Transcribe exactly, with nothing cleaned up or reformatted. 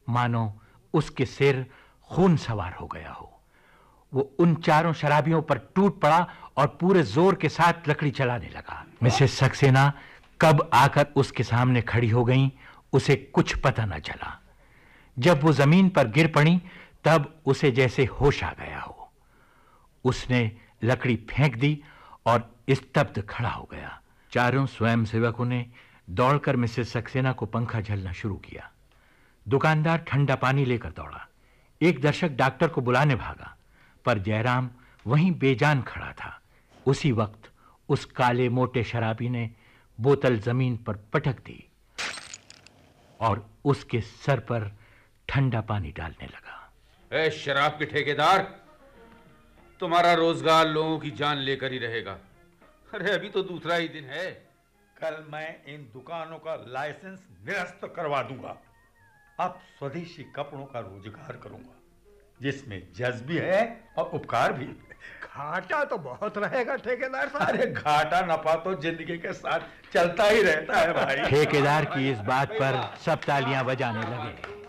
मानो उसके सिर खून सवार हो गया हो। वो उन चारों शराबियों पर टूट पड़ा और पूरे जोर के साथ लकड़ी चलाने लगा। मिसेस सक्सेना कब आकर उसके सामने खड़ी हो गईं, उसे कुछ पता न चला। जब वो जमीन पर गिर पड़ी तब उसे जैसे होश आ गया हो। उसने लकड़ी फेंक दी और स्तब्ध खड़ा हो गया। चारों स्वयंसेवकों ने दौड़कर मिसेस सक्सेना को पंखा झलना शुरू किया। दुकानदार ठंडा पानी लेकर दौड़ा। एक दर्शक डॉक्टर को बुलाने भागा, पर जयराम वहीं बेजान खड़ा था। उसी वक्त उस काले मोटे शराबी ने बोतल जमीन पर पटक दी और उसके सर पर ठंडा पानी डालने लगा। ए शराब के ठेकेदार, तुम्हारा रोजगार लोगों की जान लेकर ही रहेगा। अरे अभी तो दूसरा ही दिन है। कल मैं इन दुकानों का लाइसेंस निरस्त करवा दूंगा। अब स्वदेशी कपड़ों का रोजगार करूंगा, जिसमें जज्ब भी है और उपकार भी। घाटा तो बहुत रहेगा ठेकेदार साहब। अरे घाटा नफा तो जिंदगी के साथ चलता ही रहता है भाई। ठेकेदार की इस बात पर सब तालियां बजाने लगे।